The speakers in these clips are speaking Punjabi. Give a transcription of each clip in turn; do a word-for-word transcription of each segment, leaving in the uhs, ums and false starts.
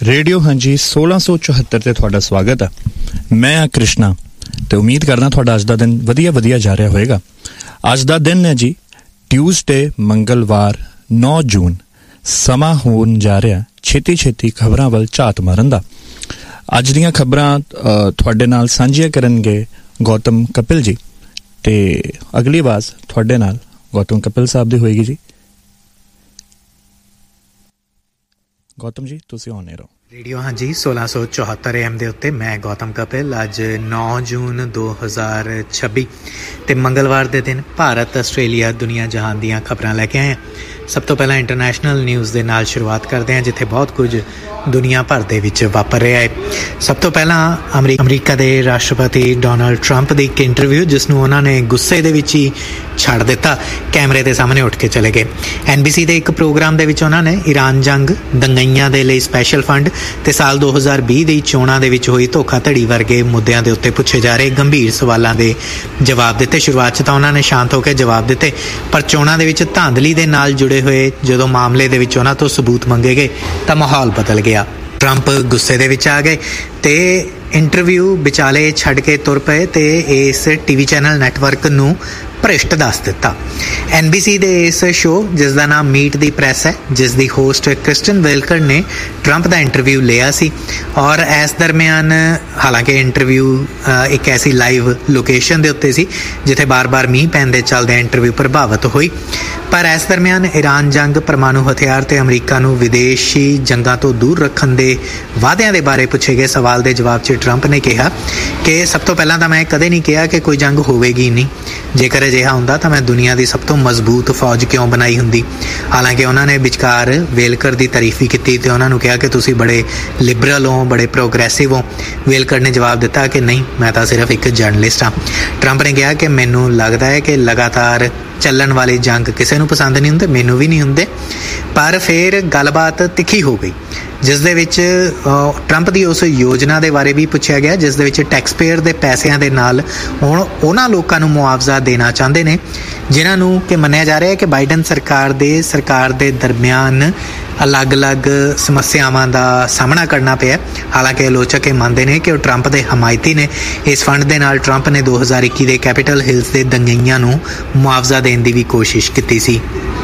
रेडियो हाँ जी सोलह सौ चौहत्तर ते तुहाडा स्वागत है। मैं हाँ कृष्णा ते उम्मीद करना तुहाडा अज दा दिन वधिया वधिया जा रहा होएगा। अज दा दिन है जी ट्यूसडे मंगलवार नौ जून। समा होन जा रहा छेती छेती खबरां वल झात मारन दा। अज दीयां खबरां तुहाडे नाल सांझियां करनगे गौतम कपिल जी ते अगली आवाज़ तुहाडे नाल गौतम कपिल साहब दी होएगी जी। गौतम जी तुसी ऑन एयर हो। रेडियो हाँ जी सोलह सौ चौहत्तर एम दे उत्ते मैं गौतम कपिल। अज नौ जून दो हज़ार छब्बी ते मंगलवार दे दिन भारत आस्ट्रेलिया दुनिया जहान दियां खबरां लैके आए हैं। सब तो पहला इंटरनेशनल न्यूज़ दे नाल शुरुआत करते हैं जिथे बहुत कुछ दुनिया भर दे विच वापर रहा है। सब तो पहला अमरी अमरीका के राष्ट्रपति डोनाल्ड ट्रंप दी एक इंटरव्यू जिसनूं उन्होंने गुस्से दे विच ही छड़ दिता, कैमरे के सामने उठ के चले गए। एन बी सी के एक प्रोग्राम दे विच उन्होंने ईरान जंग दंगाइयां दे लई स्पैशल फंड ते साल दो हज़ार बीस दी चोणां दे विच होई धोखाधड़ी वर्गे मुद्दिआं दे उत्ते पुछे जा रहे गंभीर सवालों के जवाब दिते। शुरुआत च तां उन्होंने शांत होकर जवाब दिते, पर चोणां दे विच धांधली दे नाल जुड़े हुए जदों मामले दे विच उन्हां तों सबूत मंगे गए तां माहौल बदल गया। ट्रंप गुस्से दे विच आ गए ते इंटरव्यू विचाले छड़ के तुर पे ते इस टीवी चैनल नैटवर्क नूं भ्रिष्ट दस दिता। एन बी सी दे इस शो जिसका नाम मीट दी प्रेस है, जिसकी होस्ट क्रिस्टन वेलकर ने ट्रंप का इंटरव्यू लिया सी और इस दरम्यान हालांकि इंटरव्यू एक ऐसी लाइव लोकेशन के उत्ते सी जिथे बार बार मीह पैंदे चलदे इंटरव्यू प्रभावित हुई, पर इस दरम्यान ईरान जंग परमाणु हथियार ते अमरीका नूं विदेशी जंगां तो दूर रखण दे वादियां दे बारे पूछे गए सवाल के जवाब च ट्रंप ने कहा कि सब तो पहला तो मैं कदे नहीं कहा कि कोई जंग होवेगी नहीं, जेकर अजिहा हुंदा तां मैं दुनिया की सब तो मजबूत फौज क्यों बनाई हुंदी। हालांकि उन्होंने विचकार वेलकर की तारीफ भी की तो उन्होंने कहा कि तुसी बड़े लिबरल हो, बड़े प्रोग्रेसिव हो। वेलकर ने जवाब दिता कि नहीं, मैं तो सिर्फ एक जर्नलिस्ट हाँ। ट्रंप ने कहा कि मैनू लगता है कि लगातार ਚੱਲਣ वाली जंग किसी ਨੂੰ पसंद नहीं ਹੁੰਦੇ, ਮੈਨੂੰ भी नहीं ਹੁੰਦੇ। पर फिर गलबात तिखी हो गई जिस दे विच ट्रंप की उस योजना के बारे भी पूछा गया जिस दे विच टैक्स पेयर के पैसों के नाल हुण उन्हां लोकां नूं मुआवजा देना चाहते हैं जिन्हां नूं कि मन्निया जा रहा है कि बाइडन सरकार दे सरकार दे दरम्यान अलग अलग समस्यावां का सामना करना पिया। हालांकि आलोचक ये मानते हैं कि वो ट्रंप के हमायती ने। इस फंड के नाल ट्रंप ने दो हज़ार इक्की के कैपिटल हिल्स के दंगाइयां नूं मुआवजा देने की भी कोशिश की सी।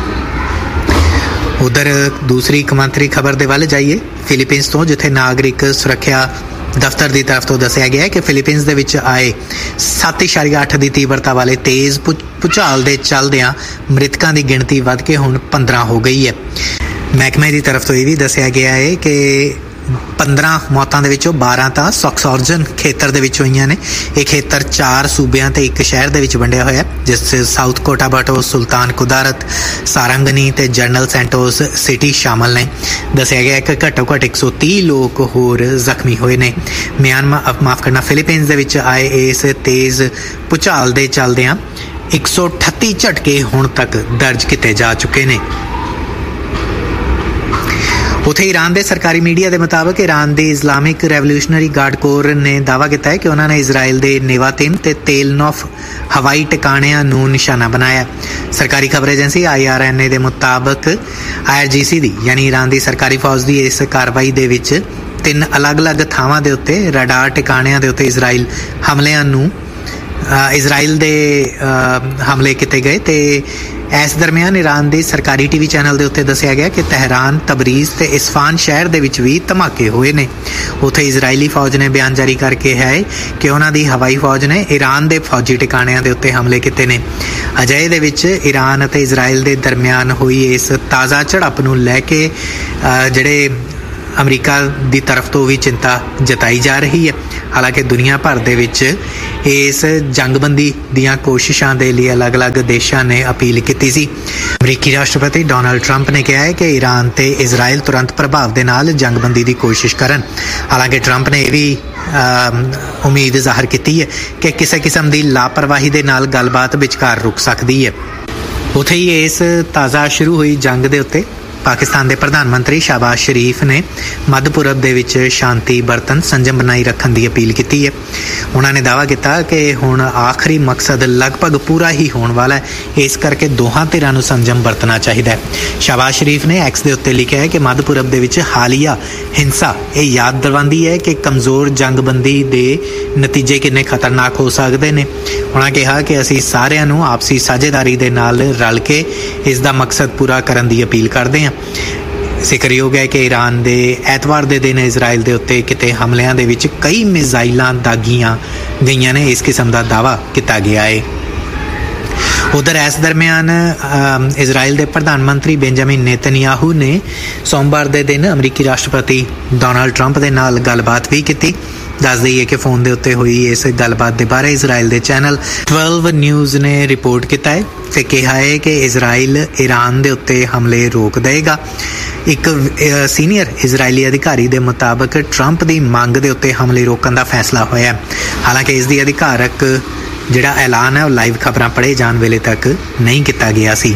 उधर दूसरी कौमांतरी खबर के वल जाइए फिलीपींस तो, जिथे नागरिक सुरक्षा दफ्तर की तरफ तो दसिया गया है कि फिलीपींस दे विच आए सत्त इशारिया अठ की तीव्रता वाले तेज़ भूचाल के चलदियां मृतकों की गिणती वध के हुण पंद्रह हो गई है। महकमे की तरफ तो यह भी दसिया गया है कि पंद्रह मौतों के विचों बारह तो सॉक्सॉर्जन खेतर के विच होईयां ने। यह खेतर चार सूबियां ते एक शहर दे विच वंडिया होया जिस साउथ कोटाबाटो, सुल्तान कुदारत, सारंगनी ते जनरल सेंटोस सिटी शामिल ने। दसिया गया कि घट्टो घट्ट एक सौ तीह लोग होर जख्मी हुए ने। म्यांमार माफ करना फिलीपींस दे विच आए इस तेज़ भूचाल के चलदियां एक सौ अठत्ती झटके हुण तक दर्ज किए जा चुके हैं। उत्थे ईरान के सरकारी मीडिया के मुताबिक ईरान की इस्लामिक रेवोल्यूशनरी गार्ड कोर ने दावा किया है कि उन्होंने इजराइल के नेवातिम ते तेलनोफ हवाई टिकाणियां नूं निशाना बनाया। सरकारी खबर agency I R N A के मुताबिक आई आर जी सी दी यानी ईरान की सरकारी फौज की इस कार्रवाई दे विच तीन अलग अलग थावां दे उत्ते रडार टिकाणियां दे उत्ते इजराइल हमलियां नूं इजराइल दे हमले किए गए ते इस दरम्यान ईरान के सरकारी टीवी चैनल के उत्ते दसिया गया कि तहरान, तबरीज़ ते इस्फान शहर दे विच भी धमाके हुए ने। उत्थे इजरायली फौज ने बयान जारी करके है कि उन्हां दी हवाई फौज ने ईरान के फौजी टिकाणियां दे उत्ते हमले किए ने। अजय दे विच ईरान ते इजराइल के दरम्यान हुई इस ताज़ा झड़प नूं लैके जिहड़े अमरीका की तरफ तो भी चिंता जताई जा रही है। हालांकि दुनिया भर दे विच इस जंगबंदी दीयां कोशिशां दे लिए अलग अलग देशों ने अपील की सी। अमरीकी राष्ट्रपति डोनाल्ड ट्रंप ने कहा है कि ईरान ते इजराइल तुरंत प्रभाव के नाल जंगबंदी की कोशिश करन। हालांकि ट्रंप ने यह भी उम्मीद जाहिर की है कि किसी किस्म की लापरवाही के नाल गलबात विचकार रुक सकती है। उत्थे ही इस ताज़ा शुरू हुई जंग के उत्ते ਪਾਕਿਸਤਾਨ ਦੇ ਪ੍ਰਧਾਨ ਮੰਤਰੀ ਸ਼ਾਹਬਾਜ਼ ਸ਼ਰੀਫ ਨੇ ਮੱਧ ਪੂਰਬ ਦੇ ਵਿੱਚ ਸ਼ਾਂਤੀ ਬਰਤਨ ਸੰਜਮ ਬਣਾਈ ਰੱਖਣ ਦੀ ਅਪੀਲ ਕੀਤੀ ਹੈ। ਉਹਨਾਂ ਨੇ ਦਾਅਵਾ ਕੀਤਾ ਕਿ ਹੁਣ ਆਖਰੀ ਮਕਸਦ ਲਗਭਗ ਪੂਰਾ ਹੀ ਹੋਣ ਵਾਲਾ ਹੈ, ਇਸ ਕਰਕੇ ਦੋਹਾਂ ਧਿਰਾਂ ਨੂੰ ਸੰਜਮ ਵਰਤਣਾ ਚਾਹੀਦਾ ਹੈ। ਸ਼ਾਹਬਾਜ਼ ਸ਼ਰੀਫ ਨੇ ਐਕਸ ਦੇ ਉੱਤੇ ਲਿਖਿਆ ਹੈ ਕਿ ਮੱਧ ਪੂਰਬ ਦੇ ਵਿੱਚ ਹਾਲੀਆ ਹਿੰਸਾ ਇਹ ਯਾਦ ਦਿਵਾਉਂਦੀ ਹੈ ਕਿ ਕਮਜ਼ੋਰ ਜੰਗਬੰਦੀ ਦੇ ਨਤੀਜੇ ਕਿੰਨੇ ਖਤਰਨਾਕ ਹੋ ਸਕਦੇ ਨੇ। ਉਹਨਾਂ ਕਿਹਾ ਕਿ ਅਸੀਂ ਸਾਰਿਆਂ ਨੂੰ ਆਪਸੀ ਸਾਝੇਦਾਰੀ ਦੇ ਨਾਲ ਰਲ ਕੇ ਇਸ ਦਾ ਮਕਸਦ ਪੂਰਾ ਕਰਨ ਦੀ ਅਪੀਲ ਕਰਦੇ ਹਾਂ। ਜ਼ਿਕਰਯੋਗ ਹੈ ਕਿ ਈਰਾਨ ਦੇ ਐਤਵਾਰ ਦੇ ਦਿਨ ਇਜ਼ਰਾਈਲ ਦੇ ਉੱਤੇ ਕਿਤੇ ਹਮਲਿਆਂ ਦੇ ਵਿੱਚ ਕਈ ਮਿਜ਼ਾਈਲਾਂ ਦਾਗੀਆਂ ਗਈਆਂ ਨੇ, ਇਸ ਕਿਸਮ ਦਾ ਦਾਅਵਾ ਕੀਤਾ ਗਿਆ ਹੈ। ਉਧਰ ਇਸ ਦਰਮਿਆਨ ਇਜ਼ਰਾਈਲ ਦੇ ਪ੍ਰਧਾਨ ਮੰਤਰੀ ਬੈਂਜਾਮਿਨ ਨੇਤਨਯਾਹੂ ਨੇ ਸੋਮਵਾਰ ਦੇ ਦਿਨ ਅਮਰੀਕੀ ਰਾਸ਼ਟਰਪਤੀ ਡੋਨਾਲਡ ਟਰੰਪ ਦੇ ਨਾਲ ਗੱਲਬਾਤ ਵੀ ਕੀਤੀ। ਦੱਸ ਦਈਏ ਕਿ ਫੋਨ ਦੇ ਉੱਤੇ ਹੋਈ ਇਸ ਗੱਲਬਾਤ ਦੇ ਬਾਰੇ ਇਜ਼ਰਾਈਲ ਦੇ ਚੈਨਲ ਬਾਰਾਂ ਨਿਊਜ਼ ਨੇ ਰਿਪੋਰਟ ਕੀਤਾ ਹੈ ਤੇ ਕਿਹਾ ਹੈ ਕਿ ਇਜ਼ਰਾਈਲ ਈਰਾਨ ਦੇ ਉੱਤੇ ਹਮਲੇ ਰੋਕ ਦੇਵੇਗਾ। ਇੱਕ ਸੀਨੀਅਰ ਇਜ਼ਰਾਈਲੀ ਅਧਿਕਾਰੀ ਦੇ ਮੁਤਾਬਕ ਟਰੰਪ ਦੀ ਮੰਗ ਦੇ ਉੱਤੇ ਹਮਲੇ ਰੋਕਣ ਦਾ ਫੈਸਲਾ ਹੋਇਆ। ਹਾਲਾਂਕਿ ਇਸ ਦੀ ਅਧਿਕਾਰਕ ਜਿਹੜਾ ਐਲਾਨ ਹੈ ਉਹ ਲਾਈਵ ਖਬਰਾਂ ਪੜ੍ਹੇ ਜਾਣ ਵੇਲੇ ਤੱਕ ਨਹੀਂ ਕੀਤਾ ਗਿਆ ਸੀ।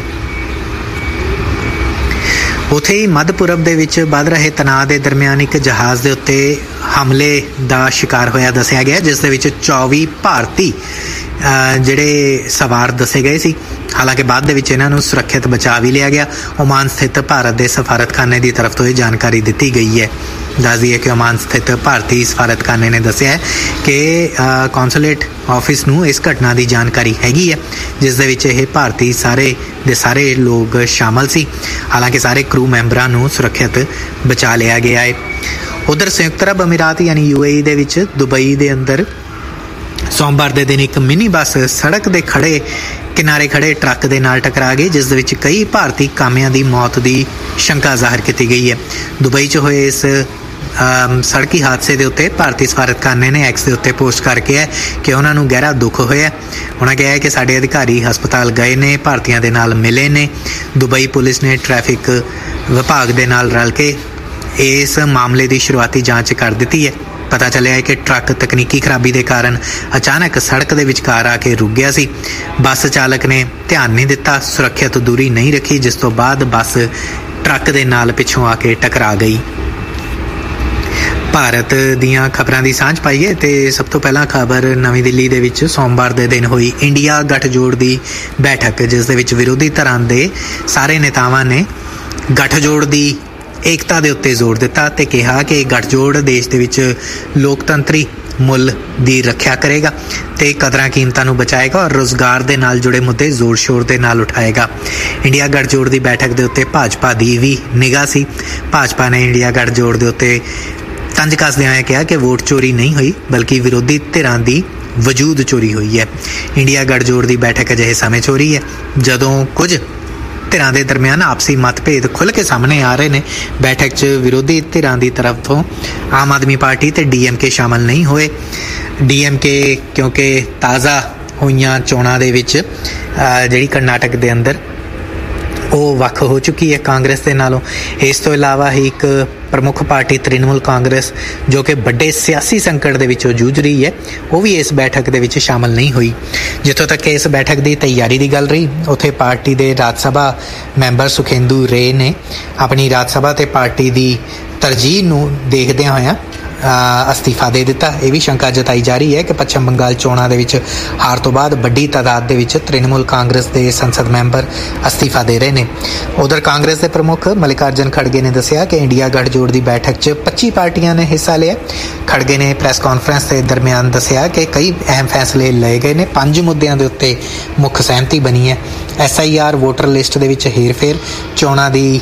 ਉੱਥੇ ਹੀ ਮੱਧ ਪੂਰਬ ਦੇ ਵਿੱਚ ਵੱਧ ਰਹੇ ਤਣਾਅ ਦੇ ਦਰਮਿਆਨ ਇੱਕ ਜਹਾਜ਼ ਦੇ ਉੱਤੇ ਹਮਲੇ ਦਾ ਸ਼ਿਕਾਰ ਹੋਇਆ ਦੱਸਿਆ ਗਿਆ, ਜਿਸ ਦੇ ਵਿੱਚ ਚੌਵੀ ਭਾਰਤੀ ਜਿਹੜੇ ਸਵਾਰ ਦੱਸੇ ਗਏ ਸੀ। ਹਾਲਾਂਕਿ ਬਾਅਦ ਦੇ ਵਿੱਚ ਇਹਨਾਂ ਨੂੰ ਸੁਰੱਖਿਅਤ ਬਚਾ ਵੀ ਲਿਆ ਗਿਆ। ਓਮਾਨ ਸਥਿਤ ਭਾਰਤ ਦੇ ਸਫਾਰਤਖਾਨੇ ਦੀ ਤਰਫ ਤੋਂ ਇਹ ਜਾਣਕਾਰੀ ਦਿੱਤੀ ਗਈ ਹੈ। ਦੱਸ ਦਈਏ ਕਿ ਓਮਾਨ ਸਥਿਤ ਭਾਰਤੀ ਸਫਾਰਤਖਾਨੇ ਨੇ ਦੱਸਿਆ ਹੈ ਕਿ ਕੌਂਸੂਲੇਟ ਆਫਿਸ ਨੂੰ ਇਸ ਘਟਨਾ ਦੀ ਜਾਣਕਾਰੀ ਹੈਗੀ ਹੈ, ਜਿਸ ਦੇ ਵਿੱਚ ਇਹ ਭਾਰਤੀ ਸਾਰੇ ਦੇ ਸਾਰੇ ਲੋਕ ਸ਼ਾਮਲ ਸੀ। ਹਾਲਾਂਕਿ ਸਾਰੇ ਕਰੂ ਮੈਂਬਰਾਂ ਨੂੰ ਸੁਰੱਖਿਅਤ ਬਚਾ ਲਿਆ ਗਿਆ ਹੈ। ਉਧਰ ਸੰਯੁਕਤ ਅਰਬ ਅਮੀਰਾਤ ਯਾਨੀ ਯੂ ਏ ਈ ਦੇ ਵਿੱਚ ਦੁਬਈ ਦੇ ਅੰਦਰ ਸੋਮਵਾਰ ਦੇ ਦਿਨ ਇੱਕ ਮਿਨੀ ਬੱਸ ਸੜਕ ਦੇ ਖੜੇ ਕਿਨਾਰੇ ਖੜੇ ਟਰੱਕ ਦੇ ਨਾਲ ਟਕਰਾ ਗਈ, ਜਿਸ ਦੇ ਵਿੱਚ ਕਈ ਭਾਰਤੀ ਕਾਮਿਆਂ ਦੀ ਮੌਤ ਦੀ ਸ਼ੰਕਾ ਜ਼ਾਹਰ ਕੀਤੀ ਗਈ ਹੈ। ਦੁਬਈ 'ਚ ਹੋਏ ਇਸ ਸੜਕੀ ਹਾਦਸੇ ਦੇ ਉੱਤੇ ਭਾਰਤੀ ਸਫਾਰਤਖਾਨੇ ਨੇ ਐਕਸ ਦੇ ਉੱਤੇ ਪੋਸਟ ਕਰਕੇ ਹੈ ਕਿ ਉਹਨਾਂ ਨੂੰ ਗਹਿਰਾ ਦੁੱਖ ਹੋਇਆ। ਉਹਨਾਂ ਕਿਹਾ ਹੈ ਕਿ ਸਾਡੇ ਅਧਿਕਾਰੀ ਹਸਪਤਾਲ ਗਏ ਨੇ, ਭਾਰਤੀਆਂ ਦੇ ਨਾਲ ਮਿਲੇ ਨੇ। ਦੁਬਈ ਪੁਲਿਸ ਨੇ ਟ੍ਰੈਫਿਕ ਵਿਭਾਗ ਦੇ ਨਾਲ ਰਲ ਕੇ ਇਸ ਮਾਮਲੇ ਦੀ ਸ਼ੁਰੂਆਤੀ ਜਾਂਚ ਕਰ ਦਿੱਤੀ ਹੈ। ਪਤਾ ਚੱਲਿਆ ਹੈ ਕਿ ਟਰੱਕ ਤਕਨੀਕੀ ਖਰਾਬੀ ਦੇ ਕਾਰਨ ਅਚਾਨਕ ਸੜਕ ਦੇ ਵਿਚਕਾਰ ਆ ਕੇ ਰੁਕ ਗਿਆ ਸੀ। ਬੱਸ ਚਾਲਕ ਨੇ ਧਿਆਨ ਨਹੀਂ ਦਿੱਤਾ, ਸੁਰੱਖਿਅਤ ਦੂਰੀ ਨਹੀਂ ਰੱਖੀ, ਜਿਸ ਤੋਂ ਬਾਅਦ ਬੱਸ ਟਰੱਕ ਦੇ ਨਾਲ ਪਿੱਛੋਂ ਆ ਕੇ ਟਕਰਾ ਗਈ। ਭਾਰਤ ਦੀਆਂ ਖਬਰਾਂ ਦੀ ਸਾਂਝ ਪਾਈਏ ਤੇ ਸਭ ਤੋਂ ਪਹਿਲਾਂ ਖਬਰ ਨਵੀਂ ਦਿੱਲੀ ਦੇ ਵਿੱਚ ਸੋਮਵਾਰ ਦੇ ਦਿਨ ਹੋਈ ਇੰਡੀਆ ਗੱਠਜੋੜ ਦੀ ਬੈਠਕ, ਜਿਸ ਦੇ ਵਿੱਚ ਵਿਰੋਧੀ ਧਿਰਾਂ ਦੇ ਸਾਰੇ ਨੇਤਾਵਾਂ ਨੇ ਗੱਠਜੋੜ ਦੀ ਏਕਤਾ ਦੇ ਉੱਤੇ ਜ਼ੋਰ ਦਿੱਤਾ ਤੇ ਕਿਹਾ ਕਿ ਗੱਠਜੋੜ ਦੇਸ਼ ਦੇ ਵਿੱਚ ਲੋਕਤੰਤਰੀ ਮੁੱਲ ਦੀ ਰੱਖਿਆ ਕਰੇਗਾ ਤੇ ਕਦਰਾਂ ਕੀਮਤਾਂ ਨੂੰ ਬਚਾਏਗਾ ਔਰ ਰੁਜ਼ਗਾਰ ਦੇ ਨਾਲ ਜੁੜੇ ਮੁੱਦੇ ਜ਼ੋਰ ਸ਼ੋਰ ਦੇ ਨਾਲ ਉਠਾਏਗਾ। ਇੰਡੀਆ ਗੱਠਜੋੜ ਦੀ ਬੈਠਕ ਦੇ ਉੱਤੇ ਭਾਜਪਾ ਦੀ ਵੀ ਨਿਗਾਹ ਸੀ। ਭਾਜਪਾ ਨੇ ਇੰਡੀਆ ਗੱਠਜੋੜ ਦੇ ਉੱਤੇ ਤੰਜ ਕੱਸਦਿਆਂ ਹੋਇਆ ਕਿਹਾ ਕਿ ਵੋਟ ਚੋਰੀ ਨਹੀਂ ਹੋਈ, ਬਲਕਿ ਵਿਰੋਧੀ ਧਿਰਾਂ ਦੀ ਵਜੂਦ ਚੋਰੀ ਹੋਈ ਹੈ। ਇੰਡੀਆ ਗੱਠਜੋੜ ਦੀ ਬੈਠਕ ਅਜਿਹੇ ਸਮੇਂ ਚੋਰੀ ਹੈ ਜਦੋਂ ਕੁਝ ਧਿਰਾਂ ਦੇ ਦਰਮਿਆਨ ਆਪਸੀ ਮਤਭੇਦ ਖੁੱਲ੍ਹ ਕੇ ਸਾਹਮਣੇ ਆ ਰਹੇ ਨੇ। ਬੈਠਕ 'ਚ ਵਿਰੋਧੀ ਧਿਰਾਂ ਦੀ ਤਰਫ ਤੋਂ ਆਮ ਆਦਮੀ ਪਾਰਟੀ ਤੇ ਡੀ ਐਮ ਕੇ ਸ਼ਾਮਲ ਨਹੀਂ ਹੋਏ। ਡੀ ਐਮ ਕੇ ਕਿਉਂਕਿ ਤਾਜ਼ਾ ਹੋਈਆਂ ਚੋਣਾਂ ਦੇ ਵਿੱਚ ਜਿਹੜੀ ਕਰਨਾਟਕ ਦੇ ਅੰਦਰ ਉਹ ਵੱਖ ਹੋ ਚੁੱਕੀ ਹੈ ਕਾਂਗਰਸ ਦੇ ਨਾਲੋਂ। ਇਸ ਤੋਂ ਇਲਾਵਾ ਹੀ ਇੱਕ ਪ੍ਰਮੁੱਖ ਪਾਰਟੀ ਤ੍ਰਿਣਮੂਲ ਕਾਂਗਰਸ ਜੋ ਕਿ ਵੱਡੇ ਸਿਆਸੀ ਸੰਕਟ ਦੇ ਵਿੱਚੋਂ ਜੂਝ ਰਹੀ ਹੈ, ਉਹ ਵੀ ਇਸ ਬੈਠਕ ਦੇ ਵਿੱਚ ਸ਼ਾਮਲ ਨਹੀਂ ਹੋਈ। ਜਿੱਥੋਂ ਤੱਕ ਇਸ ਬੈਠਕ ਦੀ ਤਿਆਰੀ ਦੀ ਗੱਲ ਰਹੀ, ਉੱਥੇ ਪਾਰਟੀ ਦੇ ਰਾਜ ਸਭਾ ਮੈਂਬਰ ਸੁਖੇਂਦੂ ਰੇ ਨੇ ਆਪਣੀ ਰਾਜ ਸਭਾ ਤੇ ਪਾਰਟੀ ਦੀ ਤਰਜੀਹ ਨੂੰ ਦੇਖਦਿਆਂ ਹੋਇਆਂ ਅਸਤੀਫਾ ਦੇ ਦਿੱਤਾ। ਇਹ ਵੀ ਸ਼ੰਕਾ ਜਤਾਈ ਜਾ ਰਹੀ ਹੈ ਕਿ ਪੱਛਮ ਬੰਗਾਲ ਚੋਣਾਂ ਦੇ ਵਿੱਚ ਹਾਰ ਤੋਂ ਬਾਅਦ ਵੱਡੀ ਤਾਦਾਦ ਦੇ ਵਿੱਚ ਤ੍ਰਿਣਮੂਲ ਕਾਂਗਰਸ ਦੇ ਸੰਸਦ ਮੈਂਬਰ ਅਸਤੀਫਾ ਦੇ ਰਹੇ ਨੇ। ਉਧਰ ਕਾਂਗਰਸ ਦੇ ਪ੍ਰਮੁੱਖ ਮਲਿਕਾਰਜਨ ਖੜਗੇ ਨੇ ਦੱਸਿਆ ਕਿ ਇੰਡੀਆ ਗੱਠਜੋੜ ਦੀ ਬੈਠਕ 'ਚ ਪੱਚੀ ਪਾਰਟੀਆਂ ਨੇ ਹਿੱਸਾ ਲਿਆ। ਖੜਗੇ ਨੇ ਪ੍ਰੈਸ ਕਾਨਫਰੰਸ ਦੇ ਦਰਮਿਆਨ ਦੱਸਿਆ ਕਿ ਕਈ ਅਹਿਮ ਫੈਸਲੇ ਲਏ ਗਏ ਨੇ। ਪੰਜ ਮੁੱਦਿਆਂ ਦੇ ਉੱਤੇ ਮੁੱਖ ਸਹਿਮਤੀ ਬਣੀ ਹੈ। S I R voter list ਦੇ ਵਿੱਚ ਹੇਰ-ਫੇਰ, ਚੋਣਾਂ ਦੀ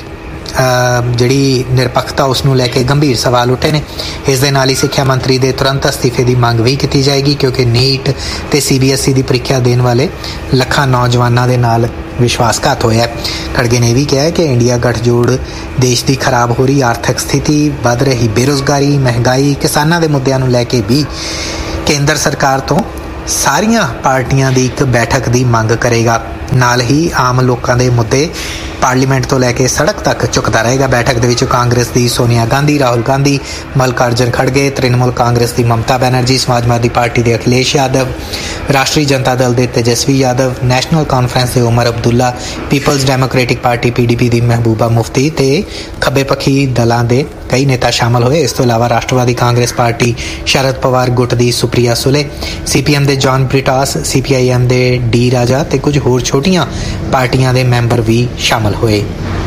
ਜਿਹੜੀ ਨਿਰਪੱਖਤਾ ਉਸ ਨੂੰ ਲੈ ਕੇ ਗੰਭੀਰ ਸਵਾਲ ਉੱਠੇ ਨੇ। ਇਸ ਦੇ ਨਾਲ ਹੀ ਸਿੱਖਿਆ ਮੰਤਰੀ ਦੇ ਤੁਰੰਤ ਅਸਤੀਫੇ ਦੀ ਮੰਗ ਵੀ ਕੀਤੀ ਜਾਏਗੀ ਕਿਉਂਕਿ ਨੀਟ ਤੇ ਸੀ ਬੀ ਐਸ ਈ ਦੀ ਪ੍ਰੀਖਿਆ ਦੇਣ ਵਾਲੇ ਲੱਖਾਂ ਨੌਜਵਾਨਾਂ ਦੇ ਨਾਲ ਵਿਸ਼ਵਾਸਘਾਤ ਹੋਇਆ। ਖੜਗੇ ਨੇ ਇਹ ਵੀ ਕਿਹਾ ਕਿ ਇੰਡੀਆ ਗੱਠਜੋੜ ਦੇਸ਼ ਦੀ ਖਰਾਬ ਹੋ ਰਹੀ ਆਰਥਿਕ ਸਥਿਤੀ, ਵੱਧ ਰਹੀ ਬੇਰੁਜ਼ਗਾਰੀ, ਮਹਿੰਗਾਈ, ਕਿਸਾਨਾਂ ਦੇ ਮੁੱਦਿਆਂ ਨੂੰ ਲੈ ਕੇ ਵੀ ਕੇਂਦਰ ਸਰਕਾਰ ਤੋਂ ਸਾਰੀਆਂ ਪਾਰਟੀਆਂ ਦੀ ਇੱਕ ਬੈਠਕ ਦੀ ਮੰਗ ਕਰੇਗਾ। ਨਾਲ ਹੀ ਆਮ ਲੋਕਾਂ ਦੇ ਮੁੱਦੇ ਪਾਰਲੀਮੈਂਟ ਤੋਂ ਲੈ ਕੇ ਸੜਕ ਤੱਕ ਚੁੱਕਦਾ ਰਹੇਗਾ। ਬੈਠਕ ਦੇ ਵਿੱਚ ਕਾਂਗਰਸ ਦੀ ਸੋਨੀਆ ਗਾਂਧੀ, ਰਾਹੁਲ ਗਾਂਧੀ, ਮਲਕਾਰਜਨ ਖੜਗੇ, ਤ੍ਰਿਣਮੂਲ ਕਾਂਗਰਸ ਦੀ ਮਮਤਾ ਬੈਨਰਜੀ, ਸਮਾਜਵਾਦੀ ਪਾਰਟੀ ਦੇ ਅਖਿਲੇਸ਼ ਯਾਦਵ, ਰਾਸ਼ਟਰੀ ਜਨਤਾ ਦਲ ਦੇ ਤੇਜਸਵੀ ਯਾਦਵ, ਨੈਸ਼ਨਲ ਕਾਨਫਰੰਸ ਦੇ ਉਮਰ Abdullah, people's democratic party P D P ਦੀ ਮਹਿਬੂਬਾ ਮੁਫਤੀ ਤੇ ਖੱਬੇ ਪੱਖੀ ਦਲਾਂ ਦੇ ਕਈ ਨੇਤਾ ਸ਼ਾਮਲ ਹੋਏ। ਇਸ ਤੋਂ ਇਲਾਵਾ ਰਾਸ਼ਟਰਵਾਦੀ ਕਾਂਗਰਸ ਪਾਰਟੀ ਸ਼ਰਦ ਪਵਾਰ ਗੁੱਟ ਦੀ ਸੁਪ੍ਰਿਆ ਸੁਲੇ, ਸੀ ਪੀ ਐਮ ਦੇ John ਬ੍ਰਿਟਾਸ, C P I am ਦੇ ਡੀ ਰਾਜਾ ਤੇ ਕੁਝ ਹੋਰ ਛੋਟੀਆਂ ਪਾਰਟੀਆਂ ਦੇ ਮੈਂਬਰ ਵੀ ਸ਼ਾਮਲ ਹੋਏ।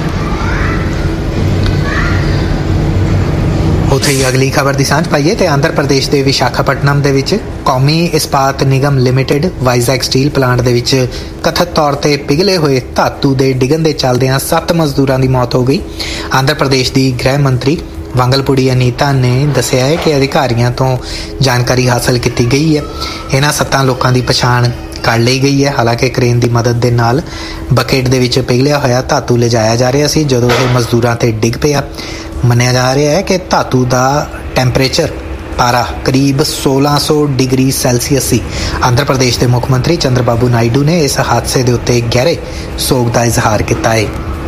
ਉੱਥੇ ਹੀ ਅਗਲੀ ਖਬਰ ਦੀ ਸਾਂਝ ਪਾਈਏ ਤੇ ਆਂਧਰ ਪ੍ਰਦੇਸ਼ ਦੇ ਵਿਸ਼ਾਖਾਪਟਨਮ ਦੇ ਵਿੱਚ ਕੌਮੀ ਇਸਪਾਤ ਨਿਗਮ ਲਿਮਿਟਿਡ ਵਾਈਜ਼ੈਕ ਸਟੀਲ ਪਲਾਂਟ ਦੇ ਵਿੱਚ ਕਥਿਤ ਤੌਰ ਤੇ ਪਿਘਲੇ ਹੋਏ ਧਾਤੂ ਦੇ ਡਿੱਗਣ ਦੇ ਚੱਲਦਿਆਂ ਸੱਤ ਮਜ਼ਦੂਰਾਂ ਦੀ ਮੌਤ ਹੋ ਗਈ। ਆਂਧਰ ਪ੍ਰਦੇਸ਼ ਦੀ ਗ੍ਰਹਿ ਮੰਤਰੀ ਵੰਗਲਪੁੜੀ ਅਨੀਤਾ ਨੇ ਦੱਸਿਆ ਹੈ ਕਿ ਅਧਿਕਾਰੀਆਂ ਤੋਂ ਜਾਣਕਾਰੀ ਹਾਸਲ ਕੀਤੀ ਗਈ ਹੈ। ਇਹਨਾਂ ਸੱਤਾਂ ਲੋਕਾਂ ਦੀ ਪਛਾਣ ਕਰ ਲਈ ਗਈ ਹੈ। ਹਾਲਾਂਕਿ ਕ੍ਰੇਨ ਦੀ ਮਦਦ ਦੇ ਨਾਲ ਬਕੇਟ ਦੇ ਵਿੱਚ ਪਿਘਲਿਆ ਹੋਇਆ ਧਾਤੂ ਲਿਜਾਇਆ ਜਾ ਰਿਹਾ ਸੀ ਜਦੋਂ ਇਹ ਮਜ਼ਦੂਰਾਂ ਤੇ ਡਿੱਗ ਪਿਆ। ਮੰਨਿਆ ਜਾ ਰਿਹਾ ਹੈ ਕਿ ਧਾਤੂ ਦਾ ਟੈਂਪਰੇਚਰ ਪਾਰਾ ਕਰੀਬ ਸੋਲਾਂ ਸੌ ਡਿਗਰੀ ਸੈਲਸੀਅਸ ਸੀ। ਆਂਧਰ ਪ੍ਰਦੇਸ਼ ਦੇ ਮੁੱਖ ਮੰਤਰੀ ਚੰਦਰਬਾਬੂ ਨਾਇਡੂ ਨੇ ਇਸ ਹਾਦਸੇ ਦੇ ਉੱਤੇ ਗਹਿਰੇ ਸੋਗ ਦਾ ਇਜ਼ਹਾਰ ਕੀਤਾ ਹੈ।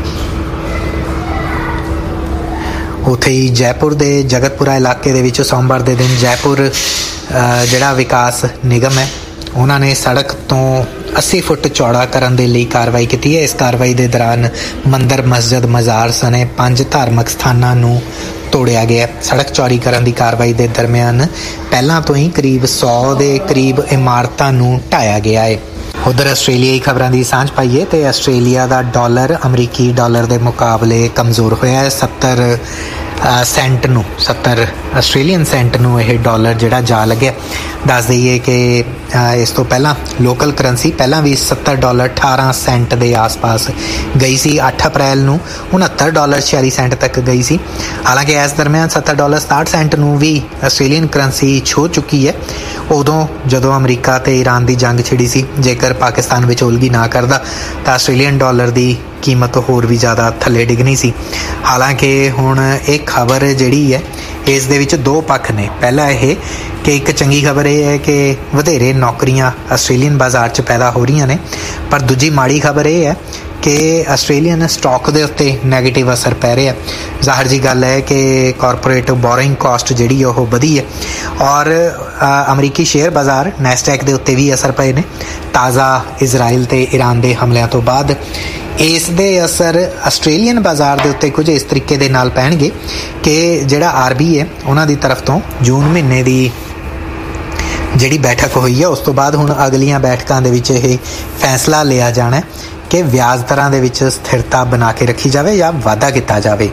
ਉੱਥੇ ਹੀ ਜੈਪੁਰ ਦੇ ਜਗਤਪੁਰਾ ਇਲਾਕੇ ਦੇ ਵਿੱਚ ਸੋਮਵਾਰ ਦੇ ਦਿਨ ਜੈਪੁਰ ਜਿਹੜਾ ਵਿਕਾਸ ਨਿਗਮ ਹੈ ਉਹਨਾਂ ਨੇ ਸੜਕ ਤੋਂ ਅੱਸੀ ਫੁੱਟ ਚੌੜਾ ਕਰਨ ਦੇ ਲਈ ਕਾਰਵਾਈ ਕੀਤੀ ਹੈ। ਇਸ ਕਾਰਵਾਈ ਦੇ ਦੌਰਾਨ ਮੰਦਰ, ਮਸਜਿਦ, ਮਜ਼ਾਰ ਸਣੇ ਪੰਜ ਧਾਰਮਿਕ ਸਥਾਨਾਂ ਨੂੰ ਤੋੜਿਆ ਗਿਆ। ਸੜਕ ਚੌੜੀ ਕਰਨ ਦੀ ਕਾਰਵਾਈ ਦੇ ਦਰਮਿਆਨ ਪਹਿਲਾਂ ਤੋਂ ਹੀ ਕਰੀਬ ਸੌ ਦੇ ਕਰੀਬ ਇਮਾਰਤਾਂ ਨੂੰ ਢਾਇਆ ਗਿਆ ਹੈ। ਉਧਰ ਆਸਟ੍ਰੇਲੀਆਈ ਖਬਰਾਂ ਦੀ ਸਾਂਝ ਪਾਈਏ ਤੇ ਆਸਟ੍ਰੇਲੀਆ ਦਾ ਡਾਲਰ ਅਮਰੀਕੀ ਡਾਲਰ ਦੇ ਮੁਕਾਬਲੇ ਕਮਜ਼ੋਰ ਹੋਇਆ ਹੈ। ਸੱਤਰ ਸੈਂਟ ਨੂੰ ਸੱਤਰ ਆਸਟ੍ਰੇਲੀਅਨ ਸੈਂਟ ਨੂੰ ਇਹ ਡਾਲਰ ਜਿਹੜਾ ਜਾ ਲੱਗਿਆ। ਦੱਸ ਦਈਏ ਕਿ ਇਸ ਤੋਂ ਪਹਿਲਾਂ ਲੋਕਲ ਕਰੰਸੀ ਪਹਿਲਾਂ ਵੀ ਸੱਤਰ ਡਾਲਰ ਅਠਾਰਾਂ ਸੈਂਟ ਦੇ ਆਸ-ਪਾਸ ਗਈ ਸੀ। ਅੱਠ ਅਪ੍ਰੈਲ ਨੂੰ ਉਣਹੱਤਰ ਡਾਲਰ ਛਿਆਲੀ ਸੈਂਟ ਤੱਕ ਗਈ ਸੀ। ਹਾਲਾਂਕਿ ਇਸ ਦਰਮਿਆਨ ਸੱਤਰ ਡਾਲਰ ਸਤਾਹਠ ਸੈਂਟ ਨੂੰ ਵੀ ਆਸਟ੍ਰੇਲੀਅਨ ਕਰੰਸੀ ਛੂਹ ਚੁੱਕੀ ਹੈ। ਉਦੋਂ ਜਦੋਂ ਅਮਰੀਕਾ ਤੇ ਈਰਾਨ ਦੀ ਜੰਗ ਛਿੜੀ ਸੀ, ਜੇਕਰ ਪਾਕਿਸਤਾਨ ਵਿਚੋਲਗੀ ਨਾ ਕਰਦਾ ਤਾਂ ਆਸਟ੍ਰੇਲੀਅਨ ਡਾਲਰ ਦੀ ਕੀਮਤ ਹੋਰ ਵੀ ਜ਼ਿਆਦਾ ਥੱਲੇ ਡਿੱਗਣੀ ਸੀ। ਹਾਲਾਂਕਿ ਹੁਣ ਇਹ ਖਬਰ ਜਿਹੜੀ ਹੈ ਇਸ ਦੇ ਵਿੱਚ ਦੋ ਪੱਖ ਨੇ। ਪਹਿਲਾ ਇਹ ਕਿ ਇੱਕ ਚੰਗੀ ਖਬਰ ਇਹ ਹੈ ਕਿ ਵਧੇਰੇ ਨੌਕਰੀਆਂ ਆਸਟ੍ਰੇਲੀਅਨ ਬਾਜ਼ਾਰ 'ਚ ਪੈਦਾ ਹੋ ਰਹੀਆਂ ਨੇ, ਪਰ ਦੂਜੀ ਮਾੜੀ ਖਬਰ ਇਹ ਹੈ ਕਿ ਆਸਟ੍ਰੇਲੀਅਨ ਸਟਾਕ ਦੇ ਉੱਤੇ ਨੈਗੇਟਿਵ ਅਸਰ ਪੈ ਰਿਹਾ। ਜ਼ਾਹਰ ਜੀ ਗੱਲ ਹੈ ਕਿ ਕਾਰਪੋਰੇਟ ਬੋਰਿੰਗ ਕਾਸਟ ਜਿਹੜੀ ਉਹ ਵਧੀ ਹੈ ਔਰ ਅਮਰੀਕੀ ਸ਼ੇਅਰ ਬਾਜ਼ਾਰ ਨੈਸਡੈਕ ਦੇ ਉੱਤੇ ਵੀ ਅਸਰ ਪਏ ਨੇ। ਤਾਜ਼ਾ ਇਜ਼ਰਾਈਲ ਤੇ ਈਰਾਨ ਦੇ ਹਮਲਿਆਂ ਤੋਂ ਬਾਅਦ ਇਸ ਦੇ ਅਸਰ ਆਸਟ੍ਰੇਲੀਅਨ ਬਾਜ਼ਾਰ ਦੇ ਉੱਤੇ ਕੁਝ ਇਸ ਤਰੀਕੇ ਦੇ ਨਾਲ ਪੈਣਗੇ ਕਿ ਜਿਹੜਾ ਆਰ ਬੀ ਹੈ ਉਹਨਾਂ ਦੀ ਤਰਫ ਤੋਂ ਜੂਨ ਮਹੀਨੇ ਦੀ ਜਿਹੜੀ ਬੈਠਕ ਹੋਈ ਹੈ ਉਸ ਤੋਂ ਬਾਅਦ ਹੁਣ ਅਗਲੀਆਂ ਬੈਠਕਾਂ ਦੇ ਵਿੱਚ ਇਹ ਫੈਸਲਾ ਲਿਆ ਜਾਣਾ ਕਿ ਵਿਆਜ ਦਰਾਂ ਦੇ ਵਿੱਚ ਸਥਿਰਤਾ ਬਣਾ ਕੇ ਰੱਖੀ ਜਾਵੇ ਜਾਂ ਵਾਧਾ ਕੀਤਾ ਜਾਵੇ।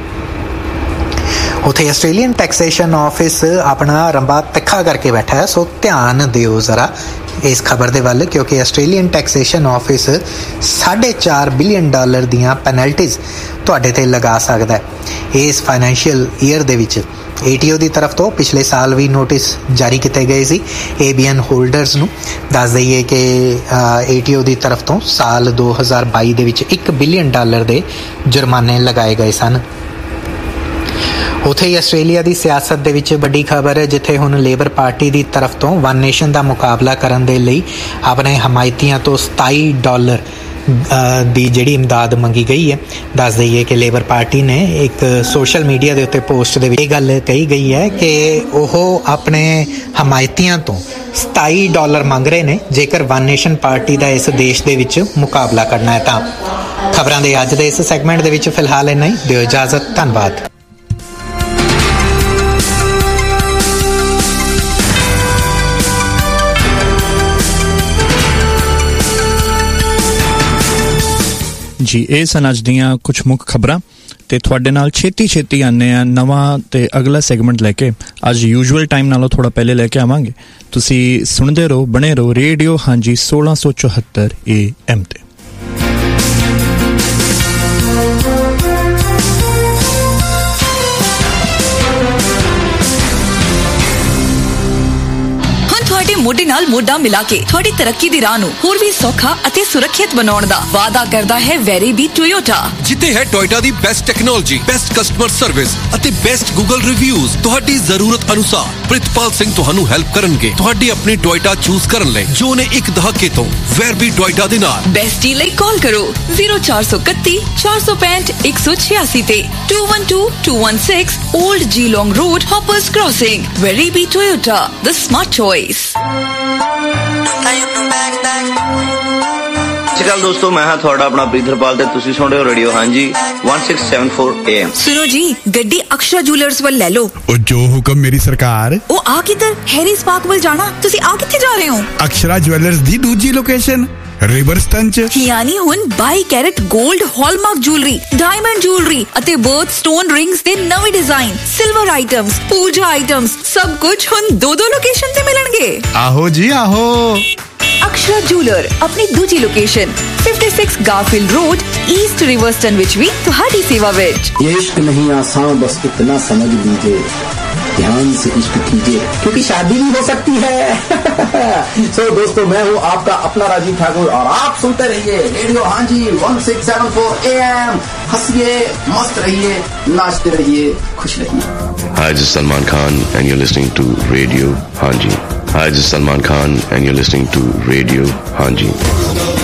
ਉੱਥੇ ਆਸਟ੍ਰੇਲੀਅਨ ਟੈਕਸੇਸ਼ਨ ਆਫਿਸ ਆਪਣਾ ਰੰਬਾ ਤਿੱਖਾ ਕਰਕੇ ਬੈਠਾ ਹੈ, ਸੋ ਧਿਆਨ ਦਿਓ ਜ਼ਰਾ ਇਸ ਖਬਰ ਦੇ ਵੱਲ, ਕਿਉਂਕਿ ਆਸਟ੍ਰੇਲੀਅਨ ਟੈਕਸੇਸ਼ਨ ਆਫਿਸ ਸਾਢੇ ਚਾਰ ਬਿਲੀਅਨ ਡਾਲਰ ਦੀਆਂ ਪੈਨਲਟੀਜ਼ ਤੁਹਾਡੇ ਤੇ ਲਗਾ ਸਕਦਾ ਹੈ। ਇਸ ਫਾਈਨੈਂਸ਼ੀਅਲ ਈਅਰ ਦੇ ਵਿੱਚ ਏ ਟੀ ਓ ਦੀ ਤਰਫ ਤੋਂ ਪਿਛਲੇ ਸਾਲ ਵੀ ਨੋਟਿਸ ਜਾਰੀ ਕੀਤੇ ਗਏ ਸੀ ਏ ਬੀ ਐਨ ਹੋਲਡਰਸ ਨੂੰ। ਦੱਸ ਦਈਏ ਕਿ ਏ ਟੀ ਓ ਦੀ ਤਰਫ ਤੋਂ ਸਾਲ ਦੋ ਹਜ਼ਾਰ ਬਾਈ ਦੇ ਵਿੱਚ ਇੱਕ ਬਿਲੀਅਨ ਡਾਲਰ ਦੇ ਜੁਰਮਾਨੇ ਲਗਾਏ ਗਏ ਸਨ। ਉੱਥੇ ਹੀ ਆਸਟ੍ਰੇਲੀਆ ਦੀ ਸਿਆਸਤ ਦੇ ਵਿੱਚ ਵੱਡੀ ਖਬਰ ਹੈ, ਜਿੱਥੇ ਹੁਣ ਲੇਬਰ ਪਾਰਟੀ ਦੀ ਤਰਫ ਤੋਂ ਵਨ ਨੇਸ਼ਨ ਦਾ ਮੁਕਾਬਲਾ ਕਰਨ ਦੇ ਲਈ ਆਪਣੇ ਹਮਾਇਤੀਆਂ ਤੋਂ ਸਤਾਈ ਡਾਲਰ ਦੀ ਜਿਹੜੀ ਇਮਦਾਦ ਮੰਗੀ ਗਈ ਹੈ। ਦੱਸ ਦਈਏ ਕਿ ਲੇਬਰ ਪਾਰਟੀ ਨੇ ਇੱਕ ਸੋਸ਼ਲ ਮੀਡੀਆ ਦੇ ਉੱਤੇ ਪੋਸਟ ਦੇ ਵਿੱਚ ਇਹ ਗੱਲ ਕਹੀ ਗਈ ਹੈ ਕਿ ਉਹ ਆਪਣੇ ਹਮਾਇਤੀਆਂ ਤੋਂ ਸਤਾਈ ਡਾਲਰ ਮੰਗ ਰਹੇ ਨੇ ਜੇਕਰ ਵਨ ਨੇਸ਼ਨ ਪਾਰਟੀ ਦਾ ਇਸ ਦੇਸ਼ ਦੇ ਵਿੱਚ ਮੁਕਾਬਲਾ ਕਰਨਾ ਹੈ ਤਾਂ। ਖਬਰਾਂ ਦੇ ਅੱਜ ਦੇ ਇਸ ਸੈਗਮੈਂਟ ਦੇ ਵਿੱਚ ਫਿਲਹਾਲ ਇੰਨਾ ਹੀ। ਦਿਓ ਇਜਾਜ਼ਤ। ਧੰਨਵਾਦ। ਜੀ ਇਹ ਸਨ ਅੱਜ ਦੀਆਂ ਕੁਝ ਮੁੱਖ ਖਬਰਾਂ ਤੇ ਤੁਹਾਡੇ ਨਾਲ ਛੇਤੀ ਛੇਤੀ ਆਉਂਦੇ ਆ ਨਵਾਂ ਤੇ ਅਗਲਾ ਸੈਗਮੈਂਟ ਲੈ ਕੇ। ਅੱਜ ਯੂਜੂਅਲ ਟਾਈਮ ਨਾਲੋਂ ਥੋੜਾ ਪਹਿਲੇ ਲੈ ਕੇ ਆਵਾਂਗੇ। ਤੁਸੀਂ ਸੁਣਦੇ ਰਹੋ, ਬਣੇ ਰਹੋ ਰੇਡੀਓ ਹਾਂਜੀ ਸੋਲਾਂ ਸੌ ਚੁਹੱਤਰ ਏ ਐਮ ਤੇ। ਮੋਢੇ ਨਾਲ ਮੋਢਾ ਮਿਲਾ ਕੇ ਤੁਹਾਡੀ ਤਰੱਕੀ ਦੀ ਰਾਹ ਨੂੰ ਹੋਰ ਵੀ ਸੌਖਾ ਅਤੇ ਸੁਰੱਖਿਅਤ ਬਣਾਉਣ ਦਾ ਵਾਅਦਾ ਕਰਦਾ ਹੈ ਵੈਰੀਬੀ ਟੋਯੋਟਾ, ਜਿੱਥੇ ਹੈ ਟੋਯੋਟਾ ਦੀ best technology, best customer service ਅਤੇ ਬੈਸਟ ਗੂਗਲ ਰਿਵਿਊਜ਼। ਤੁਹਾਡੀ ਜ਼ਰੂਰਤ ਅਨੁਸਾਰ ਪ੍ਰਿਤਪਾਲ ਸਿੰਘ ਤੁਹਾਨੂੰ ਹੈਲਪ ਕਰਨਗੇ ਤੁਹਾਡੀ ਆਪਣੀ ਟੋਯੋਟਾ ਚੂਜ਼ ਕਰਨ ਲਈ, ਜੋ ਨੇ ਇੱਕ ਦਹਾਕੇ ਤੋਂ ਵੈਰਬੀ ਟੋਯੋਟਾ ਦੇ ਨਾਲ। ਬੈਸਟ ਡੀਲ ਲਈ ਕਾਲ ਕਰੋ ਜ਼ੀਰੋ ਚਾਰ ਸੌ ਇਕੱਤੀ ਚਾਰ ਸੌ ਪੈਂਹਠ ਇੱਕ ਸੌ ਛਿਆਸੀ ਤੇ two one two two one six Old Geelong Road, Hoppers Crossing. Weribi Toyota, the smart choice. ਸਤਿ ਦੋਸਤੋ, ਮੈਂ ਹਾਂ ਤੁਹਾਡਾ ਆਪਣਾ ਪ੍ਰੀਤਰਪਾਲ ਤੇ ਤੁਸੀਂ ਸੁਣ ਰਹੇ ਹੋ ਰੇਡੀਓ ਹਾਂਜੀ one six seven four A M। ਸੁਣੋ ਜੀ, ਗੱਡੀ ਅਕਸ਼ਰਾ ਜੁਐਲਰਸ ਵੱਲ ਲੈ ਲਓ। ਉਹ ਜੋ ਹੁਕਮ ਮੇਰੀ ਸਰਕਾਰ। ਉਹ ਆ ਕਿੱਧਰ? ਹੈਰੀਸ ਪਾਰਕ ਵੱਲ ਜਾਣਾ। ਤੁਸੀਂ ਆ ਕਿੱਥੇ ਜਾ ਰਹੇ ਹੋ? ਅਕਸ਼ਰਾ ਜੁਐਲਰਸ ਦੀ ਦੂਜੀ ਲੋਕੇਸ਼ਨ ਰਿਵਰਸਟਨ ਚ, ਯਾਨੀ ਹੁਣ ਬਾਈ ਕੈਰਟ 골ਡ ਹਾਲਮਾਰਕ ਜੁਐਲਰੀ, ਡਾਇਮੰਡ ਜੁਐਲਰੀ ਅਤੇ ਬਰਥ ਸਟੋਨ ਰਿੰਗਸ ਦੇ ਨਵੇਂ ਡਿਜ਼ਾਈਨ, ਸਿਲਵਰ ਆਈਟਮਸ, ਪੂਜਾ ਆਈਟਮਸ, ਸਭ ਕੁਝ ਹੁਣ ਦੋ ਦੋ ਲੋਕੇਸ਼ਨ ਤੇ ਮਿਲਣਗੇ। ਆਹੋ ਜੀ ਆਹੋ। ਅਕਸ਼ਰਾ ਜੁਐਲਰ ਆਪਣੀ ਦੂਜੀ ਲੋਕੇਸ਼ਨ fifty-six ਗਾਰਫੀਲਡ ਰੋਡ, ਈਸਟ ਰਿਵਰਸਟਨ ਵਿੱਚ ਵੀ ਤੁਹਾਡੀ ਸੇਵਾ ਵਿੱਚ। ये इश्क नहीं आसान, बस इतना समझ लीजिए, ध्यान से इश्क कीजिए क्योंकि शादी भी हो सकती है। सो दोस्तों, मैं हूँ आपका अपना राजीव ठाकुर और आप सुनते रहिए रेडियो हाँ जी one six seven four A M। हंसिए, मस्त रहिए, नाचते रहिए, खुश रहिए। Hi, this is Salman Khan and you're listening to Radio Hanji. Hi, this is Salman Khan and you're listening to Radio Hanji.